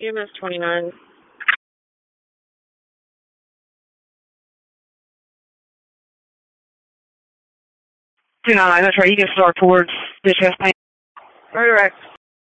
EMS 29. 299, that's right. You can start towards the chest pain. Redirect.